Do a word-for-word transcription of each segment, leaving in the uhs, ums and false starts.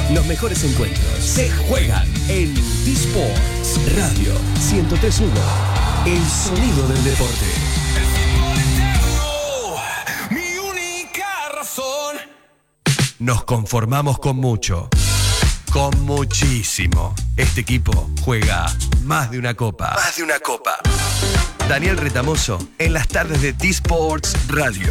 Los mejores encuentros se juegan en T-Sports Radio ciento tres punto uno. El sonido del deporte. Mi única razón. Nos conformamos con mucho. Con muchísimo. Este equipo juega más de una copa. Más de una copa. Daniel Retamoso en las tardes de T-Sports Radio.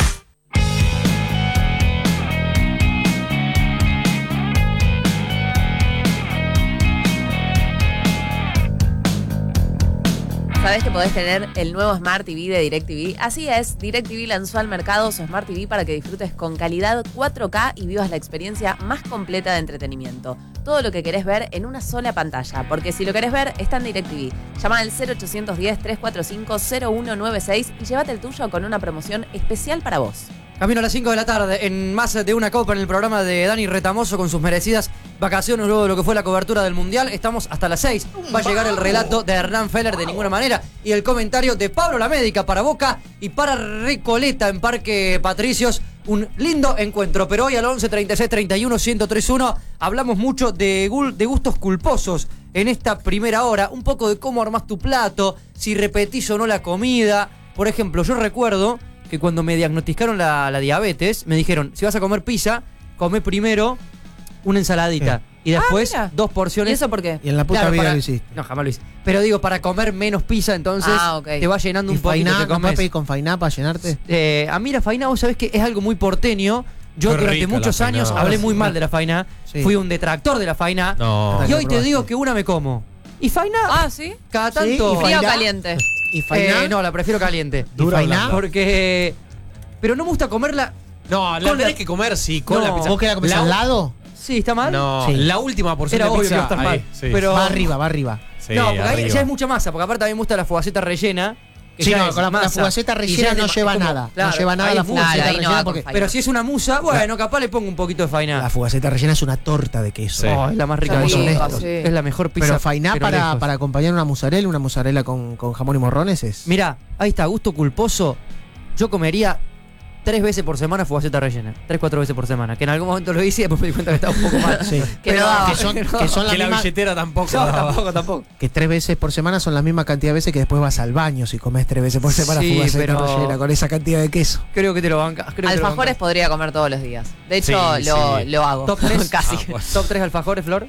¿Sabés que podés tener el nuevo Smart T V de DirecTV? Así es, DirecTV lanzó al mercado su Smart T V para que disfrutes con calidad cuatro K y vivas la experiencia más completa de entretenimiento. Todo lo que querés ver en una sola pantalla, porque si lo querés ver, está en DirecTV. Llama al cero ochocientos diez, trescientos cuarenta y cinco, cero uno nueve seis y llévate el tuyo con una promoción especial para vos. Camino a las cinco de la tarde, en más de una copa en el programa de Dani Retamoso con sus merecidas vacaciones luego de lo que fue la cobertura del Mundial. Estamos hasta las seis. Va a llegar el relato de Hernán Feller de ninguna manera y el comentario de Pablo La Médica para Boca y para Recoleta en Parque Patricios. Un lindo encuentro, pero hoy al once, treinta y seis, treinta y uno, ciento tres punto uno hablamos mucho de, de gustos culposos en esta primera hora. Un poco de cómo armás tu plato, si repetís o no la comida. Por ejemplo, yo recuerdo que cuando me diagnosticaron la, la diabetes, me dijeron, si vas a comer pizza, come primero una ensaladita. Sí. Y después ah, dos porciones. ¿Y eso por qué? Y en la puta claro, vida para, lo hiciste. No, jamás lo hice. Pero digo, para comer menos pizza, entonces ah, okay. te va llenando ¿Y un poquito. Fainá, te comes. no pedís con Fainá para llenarte? Eh, a mí la Fainá, vos sabés que es algo muy porteño. Yo Qué durante muchos años Fainá. hablé muy mal de la Fainá. Sí. Fui un detractor de la Fainá. No. Y hoy te digo que una me como. ¿Y Fainá? Ah, ¿sí? Cada Sí, tanto. ¿y ¿Fría o Fainá? caliente? ¿Y Fainá? Eh, no, la prefiero caliente. ¿Y Fainá? Porque. Pero no me gusta comerla. No, la Con tenés la- que comer, sí, con No. la pizza. ¿Vos que la comés La- al lado? Sí, ¿está mal? No, Sí. la última porción Era de obvio que pizza. iba a estar ahí, mal. sí. Pero- Va arriba, va arriba. Sí, no, porque ahí arriba. ya es mucha masa, porque aparte a mí me gusta la fugaceta rellena. que Sí, ya no, es con la, la masa, fugaceta y ya rellena es de- no es lleva como- nada. claro, no lleva nada ahí la es fugaceta Claro, ahí no rellena va porque con Fainá. Pero si es una musa, bueno, capaz le pongo un poquito de Fainá. la fugaceta rellena es una torta de queso. Sí. Oh, es la más rica Qué de rico, todas. sí. Es la mejor pizza. Pero Fainá pero para, lejos. para acompañar una mozzarella, una mozzarella con, con jamón y morrones es... Mirá, ahí está, gusto culposo. Yo comería tres veces por semana fugaceta rellena. Tres, cuatro veces por semana. Que en algún momento lo hice y después me di cuenta que estaba un poco mal. Sí. Que no daba. que son, que son las Que la mismas- billetera tampoco. No, daba. tampoco, tampoco. que tres veces por semana son la misma cantidad de veces que después vas al baño si comes tres veces por semana Sí, fugaceta pero- rellena con esa cantidad de queso. Creo que te lo bancas. creo que te lo Alfajores bancas. podría comer todos los días. De hecho, Sí, lo, sí. lo hago. Top tres. Casi. Ah, bueno. Top tres alfajores, Flor.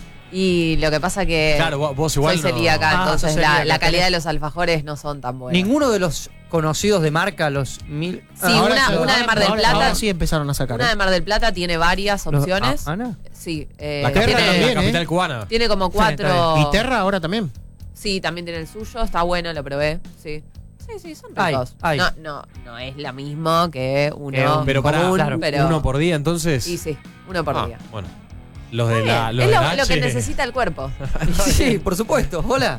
Y lo que pasa que Claro, vos, vos igual soy no- celíaca, Ah, entonces sos la, celíaca, la calidad tenés- de los alfajores no son tan buenas. Ninguno de los conocidos de marca, los mil. Sí, una- sí, una de Mar del ahora- Plata. Ahora sí empezaron a sacar. Una ¿eh? de Mar del Plata tiene varias Los- opciones. ah, ¿Ana? Sí, eh, La Terra capital, tiene, también, la ¿eh? capital cubana. tiene como Sí, está cuatro. Y Terra ahora también. Sí, también tiene el suyo, está bueno, lo probé. Sí. Sí, sí, son Ay, ricos. ay. No, no, no es la misma que uno Que un- Pero para común, claro, pero uno por día, entonces. Y sí, uno por Ah, día. bueno. Los de Está la. bien, Los es de lo, la lo que H. necesita el cuerpo. Sí, por supuesto. Hola.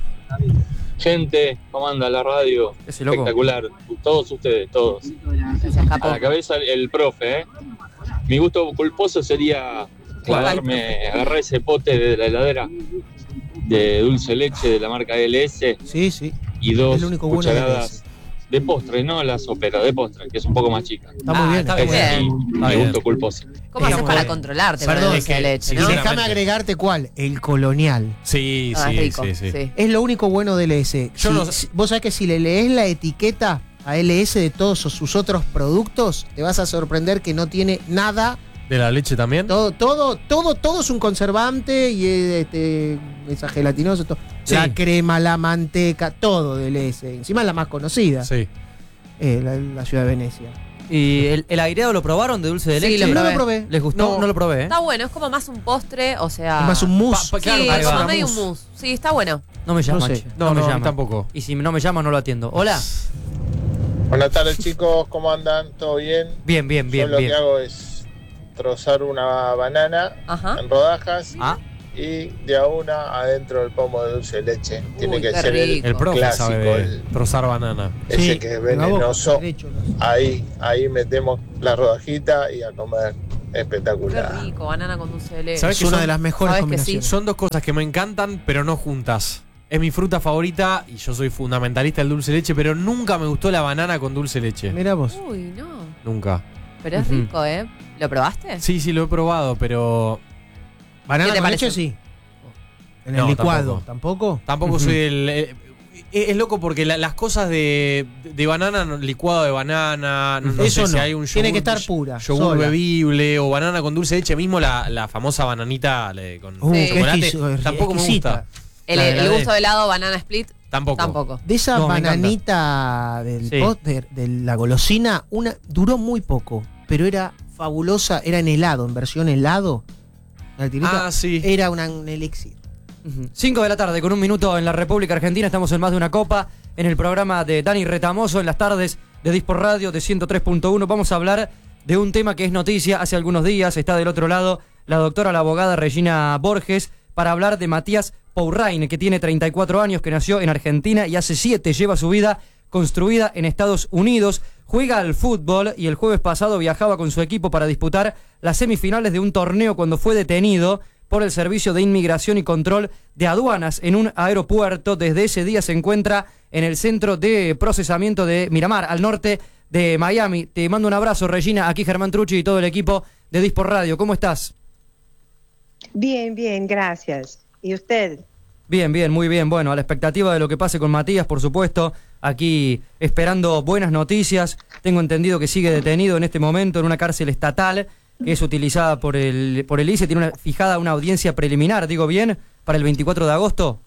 Gente, ¿cómo anda la radio? Ese loco. Espectacular. Todos ustedes, todos. Se escapó. A la cabeza el, el profe, ¿eh? Mi gusto culposo sería clavarme, agarrar ese pote de la heladera de dulce leche de la marca L S Sí, sí. y dos Es lo único bueno de cucharadas de postre, no la sopera, de postre, que es un poco más chica. Está Ah, muy bien. está Ese bien. es mi, Está mi bien. gusto culposo. ¿Cómo haces Digamos, para eh, controlarte con perdón, el es dulce de que- leche, sí, no? Y sinceramente. déjame agregarte cuál, el colonial. Sí, Ah, sí, es rico, sí, sí. sí. Es lo único bueno del L S. Yo Si- no- si- vos sabés que si le lees la etiqueta a L S de todos sus otros productos, te vas a sorprender que no tiene nada. ¿De la leche también? Todo, todo, todo, todo es un conservante y es, este, es gelatinoso. Todo. Sí. La crema, la manteca, todo del L S. Encima es la más conocida, Sí. eh, la, la ciudad de Venecia. ¿Y el, el aireado lo probaron de dulce de Sí, leche? lo no probé. lo probé. ¿Les gustó? No, No. lo probé, ¿eh? Está bueno, es como más un postre, o sea. Es más un mousse. Pa- pa- claro, sí, ahí es va. como una medio un mousse. mousse. Sí, está bueno. No me llama, No sé. che. No, me no, llama. tampoco. Y si no me llama, no lo atiendo. Hola. Buenas tardes chicos, ¿cómo andan? ¿Todo bien? Bien, bien, Yo bien, lo bien. que hago es trozar una banana Ajá. en rodajas Ah, y de a una adentro del pomo de dulce de leche. Tiene Uy, que qué ser el, rico. El profe clásico, sabe de el- trozar banana. ese Sí, que es en la boca, venenoso. derecho, ¿no? Ahí, ahí metemos la rodajita y a comer. Qué Espectacular. rico, banana con dulce de leche. ¿Sabes Es que una son- de las mejores sabes que combinaciones. Son dos cosas que me encantan, pero no juntas. Es mi fruta favorita y yo soy fundamentalista del dulce de leche, pero nunca me gustó la banana con dulce de leche. Mirá vos. Uy, no. Nunca. Pero es Ujú. rico, ¿eh? ¿Lo probaste? Sí, sí, lo he probado, pero Banana ¿Qué te con parece? leche sí. En No, el licuado. tampoco. ¿Tampoco? Tampoco Ujú. soy el... eh, es loco porque la- las cosas de, de banana, no, licuado de banana, no, no Eso sé si no. hay un Tiene yogur, que estar pura, yogur sola. bebible o banana con dulce de leche, mismo la, la famosa bananita le- con Uh, Sí. qué chocolate, exquis- tampoco me exquisita. gusta. El, La de el la gusto de- de helado banana split, Tampoco. tampoco. De esa No, me encanta. bananita del Sí. post, de, de la golosina, una duró muy poco, pero era fabulosa, era en helado, en versión helado. La tirita Ah, sí. era una- un elixir. cinco de la tarde con un minuto en la República Argentina. Estamos en Más de una Copa, en el programa de Dani Retamoso, en las tardes de Dispor Radio de ciento tres punto uno. Vamos a hablar de un tema que es noticia hace algunos días. Está del otro lado la doctora, la abogada Regina Borges, para hablar de Matías Pourrain, que tiene treinta y cuatro años, que nació en Argentina y hace siete lleva su vida construida en Estados Unidos. Juega al fútbol y el jueves pasado viajaba con su equipo para disputar las semifinales de un torneo cuando fue detenido por el Servicio de Inmigración y Control de Aduanas en un aeropuerto. Desde ese día se encuentra en el centro de procesamiento de Miramar, al norte de Miami. Te mando un abrazo, Regina. Aquí Germán Trucci y todo el equipo de Dispor Radio. ¿Cómo estás? Bien, bien, gracias. ¿Y usted? Bien, bien, muy bien. Bueno, a la expectativa de lo que pase con Matías, por supuesto. Aquí esperando buenas noticias. Tengo entendido que sigue detenido en este momento en una cárcel estatal que es utilizada por el por el I C E. Tiene una, fijada una audiencia preliminar, digo bien, para el veinticuatro de agosto.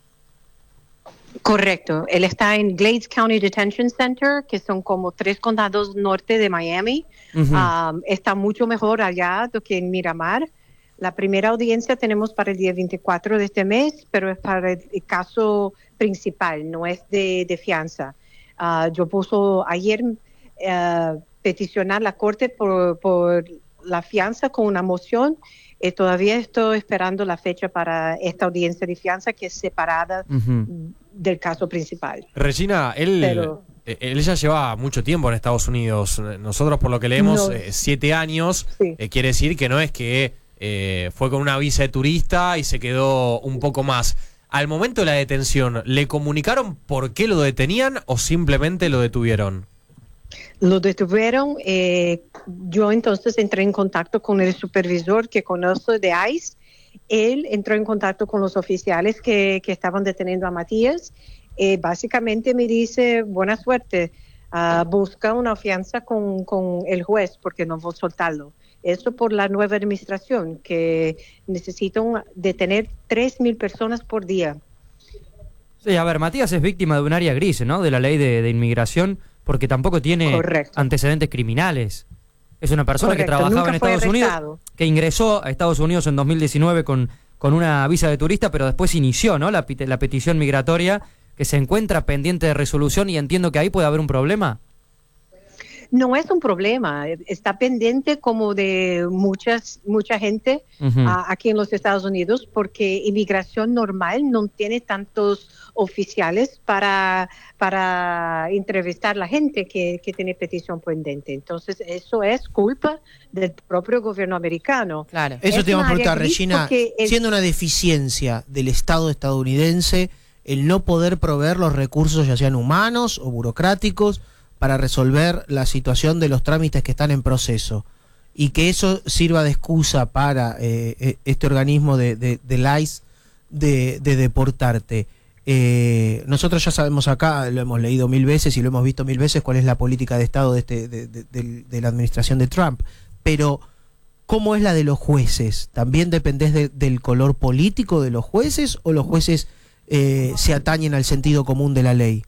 Correcto. Él está en Glades County Detention Center, que son como tres condados norte de Miami. Ujú. Um, está mucho mejor allá do que en Miramar. La primera audiencia tenemos para el día veinticuatro de este mes, pero es para el, el caso principal, no es de, de fianza. Uh, yo puso ayer uh, peticionar la corte por, por la fianza con una moción. Eh, todavía estoy esperando la fecha para esta audiencia de fianza, que es separada Ujú. del caso principal. Regina, él, Pero- eh, él ya lleva mucho tiempo en Estados Unidos. Nosotros, por lo que leemos, No. eh, siete años. Sí. Eh, quiere decir que no es que eh, fue con una visa de turista y se quedó un poco más. Al momento de la detención, ¿le comunicaron por qué lo detenían o simplemente lo detuvieron? Lo detuvieron. Eh, yo entonces entré en contacto con el supervisor que conoce de ICE. Él entró en contacto con los oficiales que, que estaban deteniendo a Matías. Eh, básicamente me dice, buena suerte, uh, busca una fianza con, con el juez porque no voy a soltarlo. Eso por la nueva administración, que necesitan detener tres mil personas por día. Sí, a ver, Matías es víctima de un área gris, ¿no? De la ley de, de inmigración, porque tampoco tiene Correcto. antecedentes criminales. Es una persona Correcto, que trabajaba en nunca fue Estados Unidos, arrestado. que ingresó a Estados Unidos en dos mil diecinueve con, con una visa de turista, pero después inició, ¿no? La, pite- la petición migratoria, que se encuentra pendiente de resolución, y entiendo que ahí puede haber un problema. No es un problema, está pendiente como de muchas mucha gente Ujú. a- aquí en los Estados Unidos, porque inmigración normal no tiene tantos oficiales para, para entrevistar a la gente que, que tiene petición pendiente. Entonces, eso es culpa del propio gobierno americano. Claro. Eso Es te iba a un área preguntar, gris Regina, porque el- siendo una deficiencia del Estado estadounidense el no poder proveer los recursos, ya sean humanos o burocráticos, para resolver la situación de los trámites que están en proceso, y que eso sirva de excusa para eh, eh, este organismo de, de, del ICE de, de deportarte. Eh, nosotros ya sabemos acá, lo hemos leído mil veces y lo hemos visto mil veces, cuál es la política de Estado de, este, de, de, de, de la administración de Trump, pero ¿cómo es la de los jueces? ¿También dependés de, del color político de los jueces o los jueces eh, se atañen al sentido común de la ley?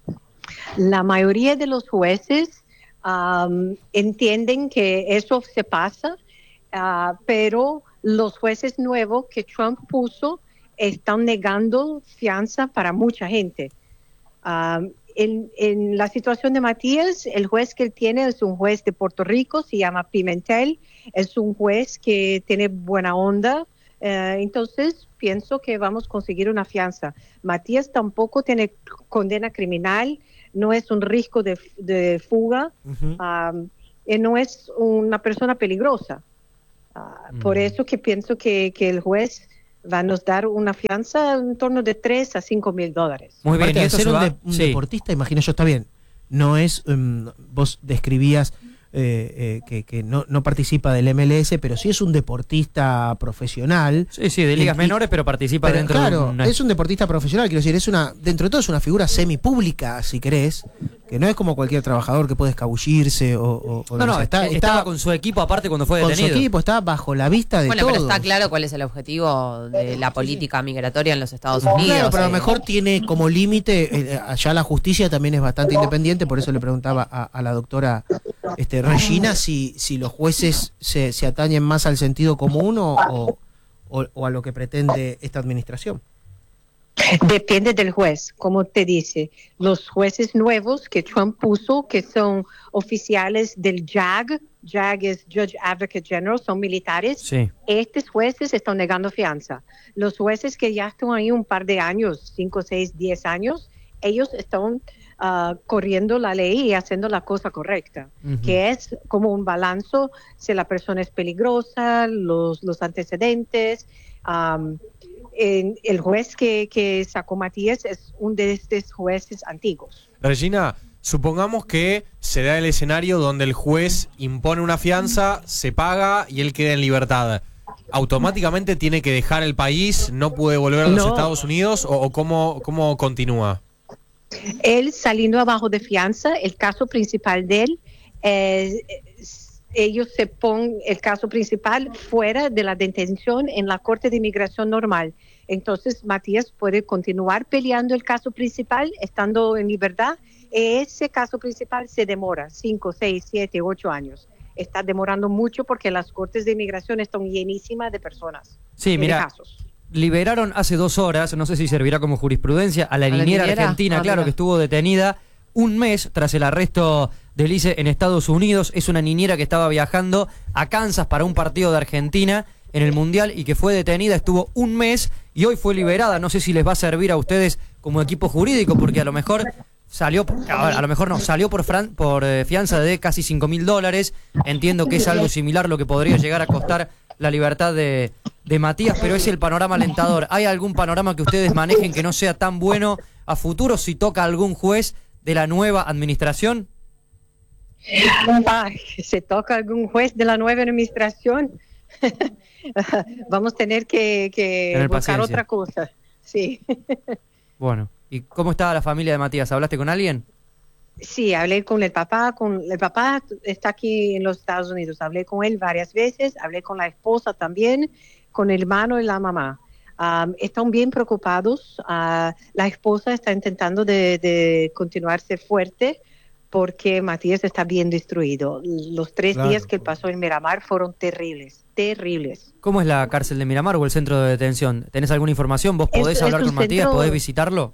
La mayoría de los jueces um, entienden que eso se pasa, uh, pero los jueces nuevos que Trump puso están negando fianza para mucha gente. Um, en, en la situación de Matías, el juez que él tiene es un juez de Puerto Rico, se llama Pimentel, es un juez que tiene buena onda. Uh, entonces pienso que vamos a conseguir una fianza. Matías tampoco tiene condena criminal, no es un riesgo de, de fuga, Uh-huh. um, y no es una persona peligrosa. Uh, Mm. Por eso que pienso que, que el juez va a nos dar una fianza en torno de tres a cinco mil dólares. Muy bien, Aparte y de esto ser se un, va- de- un sí. deportista, imagino yo, está bien. No es, um, vos describías eh, eh, que, que no, no participa del M L S, pero sí es un deportista profesional. Sí, sí, de ligas Y- menores, pero participa Pero, dentro claro, de una... es un deportista profesional, quiero decir, es una, dentro de todo es una figura semipública, si querés, que no es como cualquier trabajador que puede escabullirse o, o- o No, no, sé. está, estaba con su equipo aparte cuando fue con su detenido. equipo, está bajo la vista de Bueno, todos. pero está claro cuál es el objetivo de la política migratoria en los Estados Unidos. Claro, pero a lo eh. mejor tiene como límite, eh, allá la justicia también es bastante independiente, por eso le preguntaba a, a la doctora este, Regina si, si los jueces se, se atañen más al sentido común o, o, o- o a lo que pretende esta administración. Depende del juez, como te dice. Los jueces nuevos que Trump puso, que son oficiales del J A G, J A G es Judge Advocate General, son militares. Sí. Estos jueces están negando fianza. Los jueces que ya están ahí un par de años, cinco, seis, diez años, ellos están uh, corriendo la ley y haciendo la cosa correcta, Ujú. que es como un balance si la persona es peligrosa, los, los antecedentes. Um, en- el juez que, que sacó Matías es uno de estos jueces antiguos. Regina, supongamos que se da el escenario donde el juez impone una fianza, se paga y él queda en libertad. ¿Automáticamente tiene que dejar el país? ¿No puede volver a los No. Estados Unidos? ¿O, o cómo, cómo continúa? Él saliendo abajo de fianza, el caso principal de él, eh, ellos se ponen el caso principal fuera de la detención en la Corte de Inmigración normal. Entonces Matías puede continuar peleando el caso principal estando en libertad. Ese caso principal se demora cinco, seis, siete, ocho años. Está demorando mucho porque las Cortes de Inmigración están llenísimas de personas. Sí, de mira, casos. liberaron hace dos horas, no sé si servirá como jurisprudencia, a la ¿A la niñera niñera? argentina, Ah, claro, mira. que estuvo detenida un mes tras el arresto de Lice en Estados Unidos. Es una niñera que estaba viajando a Kansas para un partido de Argentina en el Mundial y que fue detenida, estuvo un mes y hoy fue liberada. No sé si les va a servir a ustedes como equipo jurídico, porque a lo mejor salió, a, a lo mejor no, salió por, fran- por eh, fianza de casi cinco mil dólares. Entiendo que es algo similar lo que podría llegar a costar la libertad de, de Matías, pero es el panorama alentador. ¿Hay algún panorama que ustedes manejen que no sea tan bueno a futuro si toca algún juez de la nueva administración? Ay, se toca algún juez de la nueva administración. Vamos a tener que, que Tener buscar paciencia. otra cosa. Sí. Bueno, ¿y cómo está la familia de Matías? ¿Hablaste con alguien? Sí, hablé con el papá, con el papá está aquí en los Estados Unidos. Hablé con él varias veces, hablé con la esposa también, con el hermano y la mamá. Um, están bien preocupados. Uh, la esposa está intentando de, de continuarse fuerte porque Matías está bien destruido. Los tres Claro. días que él pasó en Miramar fueron terribles, terribles. ¿Cómo es la cárcel de Miramar o el centro de detención? ¿Tenés alguna información? ¿Vos podés Es- hablar es con un Matías? centro- ¿Podés visitarlo?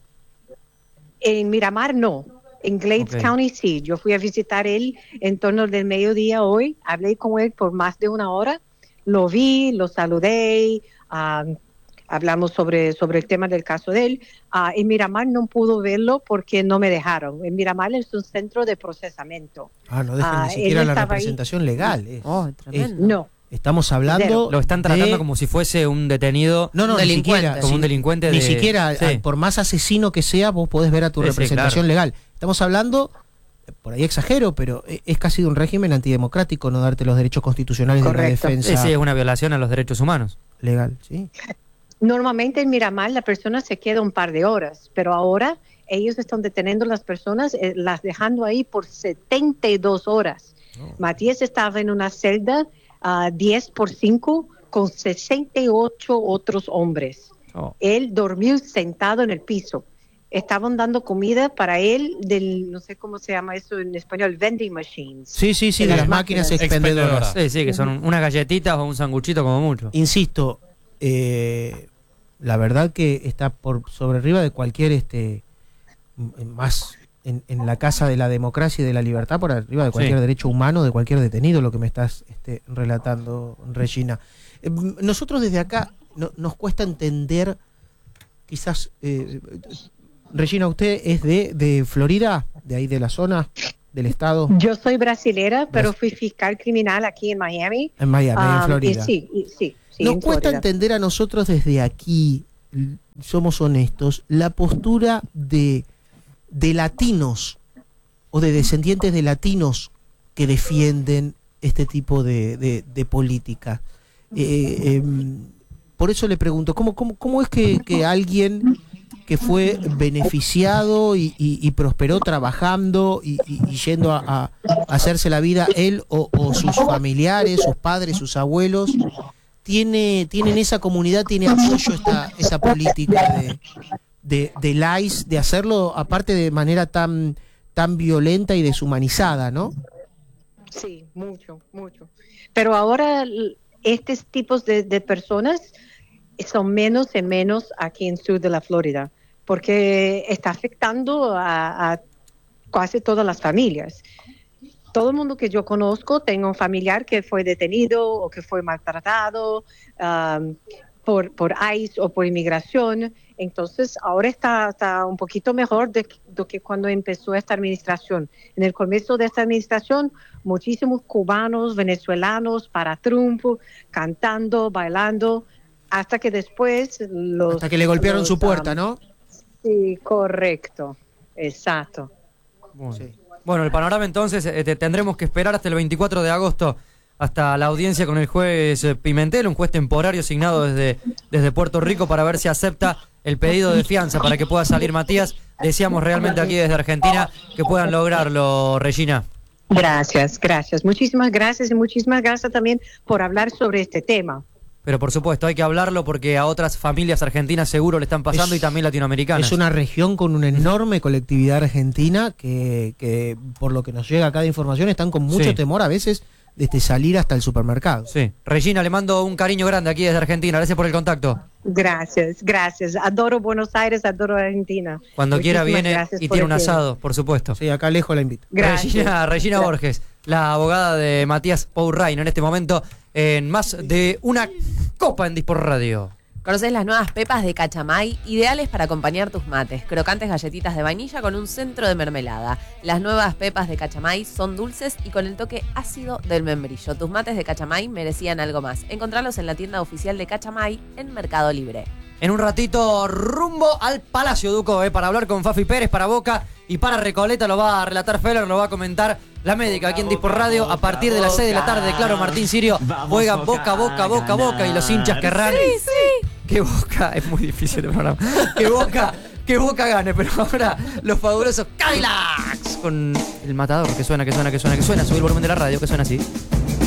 En Miramar no, en Glades Ok. County sí. Yo fui a visitar él en torno del mediodía hoy, hablé con él por más de una hora, lo vi, lo saludé, um, hablamos sobre, sobre el tema del caso de él. Uh, en Miramar no pudo verlo porque no me dejaron. En Miramar es un centro de procesamiento. Ah, no dejan Ah, ni siquiera él la estaba ahí. representación legal. es- Oh, es- tremendo. No, estamos hablando Lo están tratando de- como si fuese un detenido. No, no, Un ni delincuente. siquiera. Como un sin- delincuente Ni de- siquiera, sí. a- por más asesino que sea, vos podés ver a tu Sí, sí, representación claro. legal. Estamos hablando, por ahí exagero, pero e- es casi de un régimen antidemocrático no darte los derechos constitucionales Correcto. de la Sí, defensa sí, es una violación a los derechos humanos. legal. ¿Sí? normalmente en Miramar la persona se queda un par de horas, pero ahora ellos están deteniendo a las personas, eh, las dejando ahí por setenta y dos horas. Oh. Matías estaba en una celda uh, diez por cinco con sesenta y ocho otros hombres. Oh. Él dormió sentado en el piso. Estaban dando comida para él del, no sé cómo se llama eso en español, vending machines. Sí, sí, sí, De de las las máquinas máquinas. expendedoras. Expendedoras. Sí, sí, que son unas galletitas o un sanguchito como mucho. Insisto, eh, la verdad que está por sobre arriba de cualquier este m- más en, en la casa de la democracia y de la libertad, por arriba de cualquier Sí. derecho humano, de cualquier detenido, lo que me estás este, relatando, Regina. Eh, m- nosotros desde acá no- nos cuesta entender, quizás, eh, Regina, usted es de, de Florida, de ahí de la zona del estado, Yo soy brasilera, pero fui fiscal criminal aquí en Miami. en Miami, en Ah, y Florida. sí, y- sí, sí, Nos en cuesta Florida. entender a nosotros desde aquí, l- somos honestos, la postura de, de latinos o de descendientes de latinos que defienden este tipo de, de, de política. Eh, eh, por eso le pregunto, ¿cómo, cómo, cómo es que, que alguien que fue beneficiado y, y, y prosperó trabajando y, y, y yendo a, a hacerse la vida, él o, o sus familiares, sus padres, sus abuelos, tiene, tienen esa comunidad, tiene apoyo esta, esa política de, de, del I C E, de hacerlo aparte de manera tan, tan violenta y deshumanizada, ¿no? Sí, mucho, mucho. Pero ahora estos tipos de, de personas son menos y menos aquí en el sur de la Florida, porque está afectando a, a casi todas las familias. Todo el mundo que yo conozco, tengo un familiar que fue detenido o que fue maltratado um, por, por I C E o por inmigración. Entonces, ahora está, está un poquito mejor de, de que cuando empezó esta administración. En el comienzo de esta administración, muchísimos cubanos, venezolanos para Trump, cantando, bailando, hasta que después los... Hasta que le golpearon los, su puerta, um, ¿no? Sí, correcto, exacto. Bueno, sí. Bueno, el panorama entonces eh, te tendremos que esperar hasta el veinticuatro de agosto, hasta la audiencia con el juez Pimentel, un juez temporario asignado desde, desde Puerto Rico para ver si acepta el pedido de fianza para que pueda salir Matías. Deseamos realmente aquí desde Argentina que puedan lograrlo, Regina. Gracias, gracias. Muchísimas gracias y muchísimas gracias también por hablar sobre este tema. Pero por supuesto, hay que hablarlo porque a otras familias argentinas seguro le están pasando Es- y también latinoamericanas. Es una región con una enorme colectividad argentina que, que por lo que nos llega acá de información, están con mucho Sí. temor a veces desde salir hasta el supermercado. Sí. Regina, le mando un cariño grande aquí desde Argentina. Gracias por el contacto. Gracias, gracias. Adoro Buenos Aires, adoro Argentina. Cuando quiera Muchísimas viene gracias y por tiene un el tiempo. asado, por supuesto. Sí, acá lejos la invito. Gracias. Regina, Regina Gracias. Borges, la abogada de Matías Pourrain en este momento en más de una copa en Dispor Radio. ¿Conoces las nuevas pepas de Cachamay? Ideales para acompañar tus mates. Crocantes galletitas de vainilla con un centro de mermelada. Las nuevas pepas de Cachamay son dulces y con el toque ácido del membrillo. Tus mates de Cachamay merecían algo más. Encontralos en la tienda oficial de Cachamay en Mercado Libre. En un ratito, rumbo al Palacio Duco, eh, para hablar con Fafi Pérez, para Boca y para Recoleta. Lo va a relatar Feller, lo va a comentar la médica aquí en Dispor Radio. A partir de las seis de la tarde, claro, Martín Sirio juega Boca, Boca, Boca, Boca. Y los hinchas querrán que Boca, es muy difícil el programa, que Boca, que Boca gane. Pero ahora los fabulosos Cadillacs con el matador que suena, que suena, que suena, que suena. Subir el volumen de la radio, que suena así.